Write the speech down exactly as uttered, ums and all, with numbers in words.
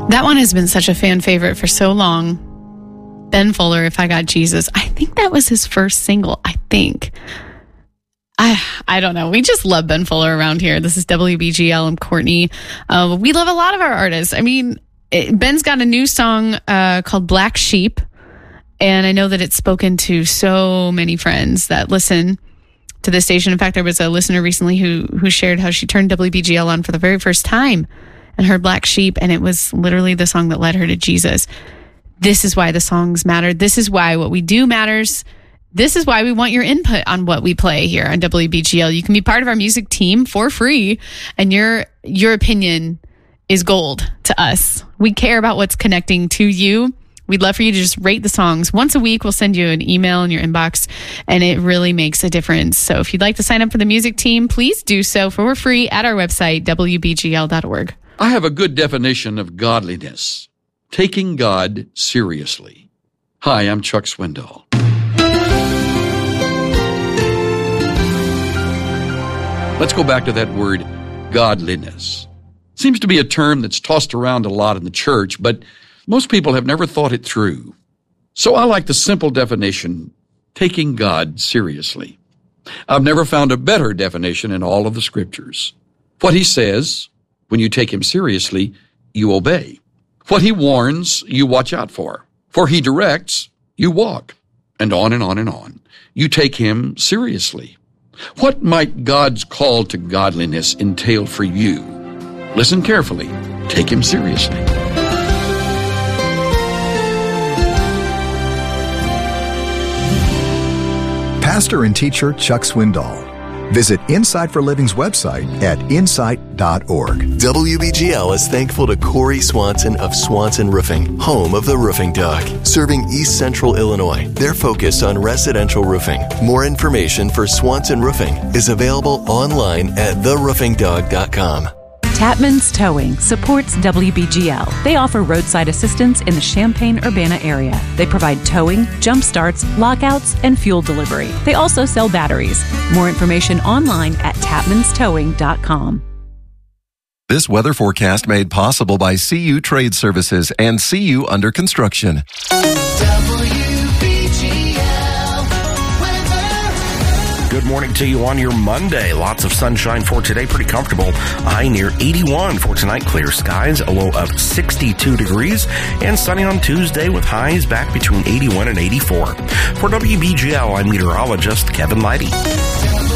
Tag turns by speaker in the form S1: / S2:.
S1: That one has been such a fan favorite for so long. Ben Fuller, If I Got Jesus. I think that was his first single. I think. I I don't know. We just love Ben Fuller around here. This is W B G L. I'm Courtney. Uh, we love a lot of our artists. I mean, it, Ben's got a new song uh, called Black Sheep. And I know that it's spoken to so many friends that listen to this station. In fact, there was a listener recently who who shared how she turned W B G L on for the very first time and heard Black Sheep, and it was literally the song that led her to Jesus. This is why the songs matter. This is why what we do matters. This is why we want your input on what we play here on W B G L. You can be part of our music team for free, and your your opinion is gold to us. We care about what's connecting to you. We'd love for you to just rate the songs. Once a week, we'll send you an email in your inbox, and it really makes a difference. So if you'd like to sign up for the music team, please do so for free at our website, W B G L dot org.
S2: I have a good definition of godliness: taking God seriously. Hi, I'm Chuck Swindoll. Let's go back to that word, godliness. Seems to be a term that's tossed around a lot in the church, but most people have never thought it through. So I like the simple definition, taking God seriously. I've never found a better definition in all of the scriptures. What he says, when you take him seriously, you obey. What he warns, you watch out for. For he directs, you walk. And on and on and on. You take him seriously. What might God's call to godliness entail for you? Listen carefully. Take him seriously.
S3: Pastor and teacher Chuck Swindoll. Visit Insight for Living's website at insight dot org.
S4: W B G L is thankful to Corey Swanson of Swanson Roofing, home of the Roofing Dog, serving East Central Illinois. They're focused on residential roofing. More information for Swanson Roofing is available online at the roofing dog dot com.
S5: Tapman's Towing supports W B G L. They offer roadside assistance in the Champaign-Urbana area. They provide towing, jump starts, lockouts, and fuel delivery. They also sell batteries. More information online at tapmans towing dot com.
S6: This weather forecast made possible by C U Trade Services and C U Under Construction.
S7: Good morning to you on your Monday. Lots of sunshine for today. Pretty comfortable. A high near eighty-one for tonight. Clear skies. A low of sixty-two degrees. And sunny on Tuesday with highs back between eighty-one and eighty-four. For W B G L, I'm meteorologist Kevin Leidy.